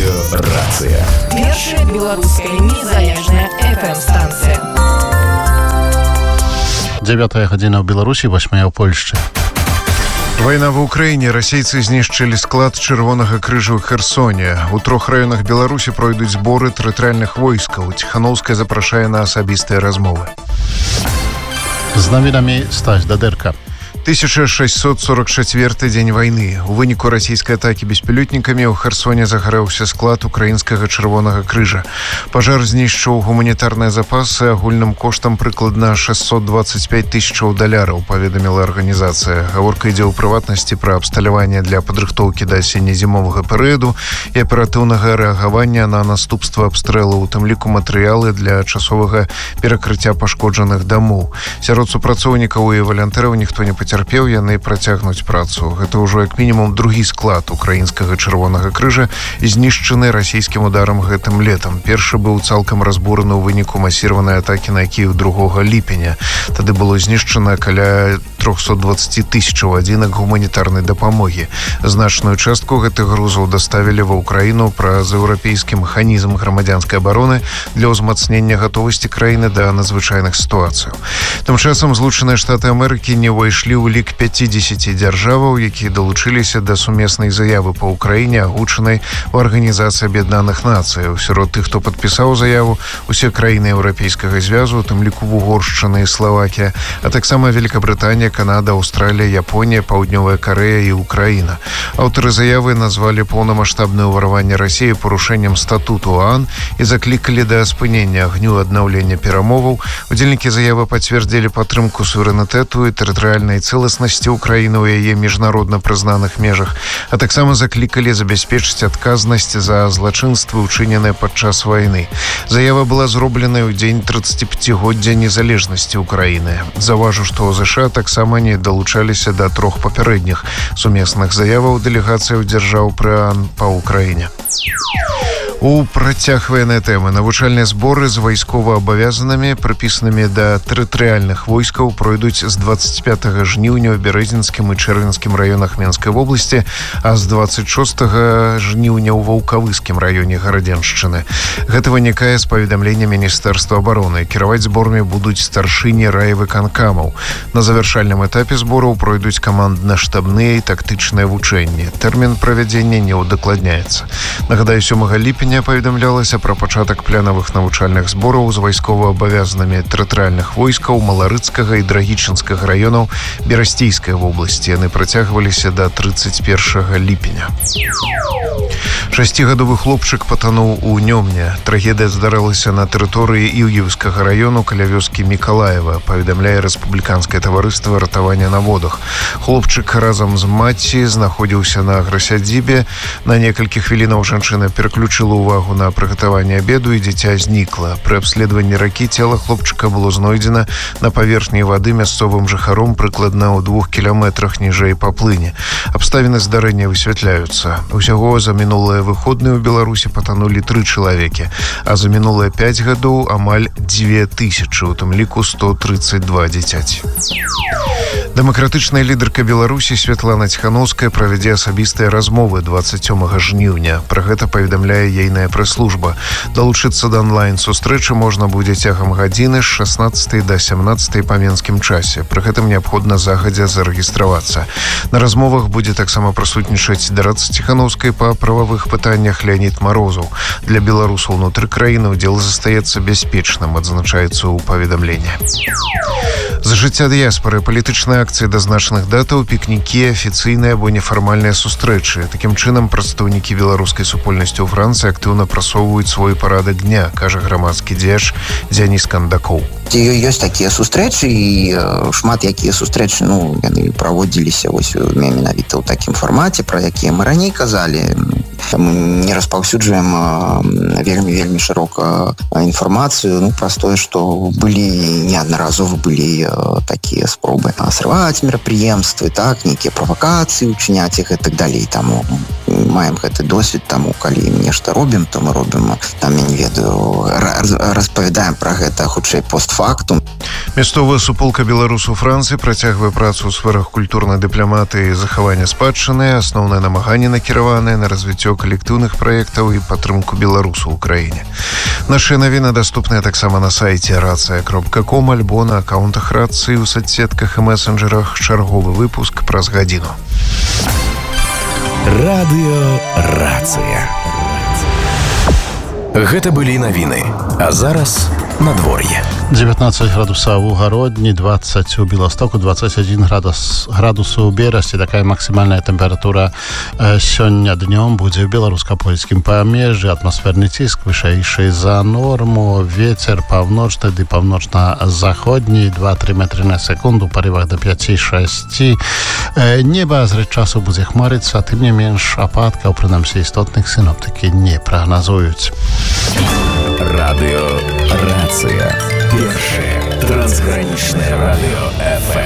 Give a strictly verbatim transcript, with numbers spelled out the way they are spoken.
Рацыя. Першая беларуская незалежная эф эм-станцыя. Дзявятая гадзіна ў Беларусі, восьмая ў Польшчы. Вайна ва ўкраіне. Расейцы знішчылі склад Чырвонага крыжа ў Херсоне. У трох раёнах Беларусі пройдуць зборы тэрытарыяльных войскаў. Ціханаўская запрашае на асабістыя размовы. З навінамі Стась Дадэрка. тысяча шестьсот сорок четвёрты дзень вайны. У выніку расійскай атакі беспілотнікамі ў Херсоне загарэўся склад украінскага Чырвонага крыжа. Пажар знішчыў гуманітарныя запасы агульным коштам прыкладна шестьсот двадцать пять тысячаў даляраў, паведаміла арганізацыя. Гаворка ідзе ў прыватнасці пра абсталяванне для падрыхтоўкі да асенне-зімовага перыяду і аператыўнага рэагавання на наступства абстрэлу, у тым ліку матэрыялы для часовага перакрыцця пашкоджаных дамоў. Сярод супрацоўнікаў і валянтэраў ніхто не пацярпеў. Цярпеў яны працягнуць працу. Гэта ўжо як мінімум другі склад украінскага Чырвонага крыжа, знішчаны расійскім ударам гэтым летам. Першы быў цалкам разбураны ў выніку масіраванай атакі на Кіеў другога ліпеня. Тады было знішчана каля триста двадцать тысячаў адзінак гуманітарнай дапамогі. Значную частку гэтых грузаў даставілі ва ўкраіну праз еўрапейскі механізм грамадзянскай абароны для ўзмацнення гатовасці краіны да надзвычайных сітуацыяў. Тым часам Злучаныя Штаты Амерыкі не ўвайшлі ў лік пятьдесят дзяржаваў, якія далучыліся да сумеснай заявы па ўкраіне, агучанай у Арганізацыі Аб'яднаных Нацыяў. Сярод тых, хто падпісаў заяву, усе краіны Еўрапейскага звязу, у тым ліку Угоршчына і Славакія, а таксама Великабрытанія, Канада, Аўстралія, Японія, Паўднёвая Карэя і Украіна. Аўтары заявы назвалі поўнамаштабнае ўварванне Расіі парушэннем статуту ОАН і заклікалі да спынення агню аднаўлення перамоваў. Удзельнікі заявы пацвердзілі падтрымку суверэнітэту і тэрытарыяльнай цэласнасці ўкраіны ў яе міжнародна прызнаных межах, а таксама заклікалі забяспечыць адказнасць за злачынствы, учыненыя падчас вайны. Заява была зробленая ў дзень трыццаціпяцігоддзя незалежнасці ўкраіны. Заўважу, што ЗША таксама не далучаліся да трох папярэдніх сумесных заяваў дэлегацыяў дзяржаў пры ОАН па ўкраіне. У працяг ваеннай тэмы навучальныя зборы з вайскова-абавязанымі, прыпісанымі да тэрытарыяльных войскаў, пройдуць з двадцать пятага жніўня ў Бярэзінскім і Чэрвенскім раёнах Менскай вобласці, а з двадцать шостага жніўня ў Ваўкавыскім раёне Гарадзеншчыны. Гэта вынікае з паведамлення Міністэрства абароны. Кіраваць зборамі будуць старшыні райвыканкамаў. На завяршальным этапе збораў пройдуць камандна-штабныя і тактычныя вучэнні. Тэрмін правядзення не ўдакладняецца. Нагадаю, сёмага ліпеня паведамлялася пра пачатак планавых навучальных збораў з вайскова-абавязанымі тэрытарыяльных войскаў Маларыцкага і Драгічынскага раёнаў Берасцейскай вобласці. Яны працягваліся да тридцать первага ліпеня. Шасцігадовы хлопчык патануў у Нёмне. Трагедыя здарылася на тэрыторыі Іўеўскага раёну каля вёскі Мікалаева, паведамляе рэспубліканскае таварыства ратавання на водах. Хлопчык разам з маці знаходзіўся на аграсядзібе. На некалькі хвілінаў жанчына пераключыла увагу на прыгатаванне абеду, і дзіця знікла. Пры абследаванні ракі цела хлопчыка было знойдзена на паверхні вады мясцовым жыхаром прыкладна ў двух кіламетрах ніжэй па плыні. Абставіны здарэння высвятляюцца. Усяго за мінулыя выходныя ў Беларусі патанулі тры чалавекі, а за мінулыя пяць гадоў амаль дзве тысячы, у тым ліку сто тридцать два дзіцяці. Дэмакратычная лідарка Беларусі Святлана Ціханаўская правядзе асабістыя размовы двадцать сёмага жніўня. Пра гэта паведамляе ейная прэс-служба. Далучыцца да онлайн-сустрэчы можна будзе цягам гадзіны з шаснаццатай да сямнаццатай па менскім часе. Пры гэтым неабходна загадзя зарэгістравацца. На размовах будзе таксама прысутнічаць дарадца Ціханаўскай па прававых пытаннях Леонид Марозаў. Для беларусаў унутры краіны ўдзел застаецца бяспечным, адзначаецца ў паведамленні. За жыцця дыяспары, палітычныя акцыі да значных датаў, пікнікі, афіцыйныя або нефармальныя сустрэчы. Такім чынам, прадстаўнікі беларускай супольнасці ў Францыі актыўна прасоўваюць свой парадак дня, кажа грамадскі дзеяч Дзяніс Кандакоў. Ёсць такія сустрэчы, і шмат якія сустрэчы, ну, яны праводзіліся вось менавіта ў такім фармаце, пра якія мы раней казалі. Мы не распаўсюджваем вельмі-вельмі шырока інфармацыю, ну, праз тое, што былі неаднаразова былі такія спробы срываць мерапрыемствы, так, нейкія правакацыі учыняць іх і так далей. Таму маем гэты досвед, таму калі нешта робім, то мы робім, там, я не ведаю, распавядаем пра гэта хутчэй постфактум. Мясцовая суполка беларусаў Францыі працягвае працу ў сферах культурнай дыпламатыі і захавання спадчыны. Асноўнае намаганне накіраванае на развіццё калектыўных праектаў і падтрымку беларусаў у краіне. Нашы навіны даступныя таксама на сайце рацыя кропка ком альбо на аккаунтах рацыі ў соцсетках і месенджерах. Чарговы выпуск праз гадзіну. Радыё Рацыя. Гэта былі навіны. А зараз надвор'е. девятнадцать градусов у Городни, двадцать у Белостоку, двадцать один градус, градус у Берасти. Такая максимальная температура э, сегодня днем будет в белорусско-польским помежье. Атмосферный тиск вышейший за норму. Ветер павночный и павночно-заходний два-три метра на секунду, в порывах до пяти-шести. Э, небо з часу будет хмариться, а тем не меньше опадков, принамсі істотных синоптики не прогнозуют. Радыё Рацыя. Першае трансгранічнае радыё эф эм.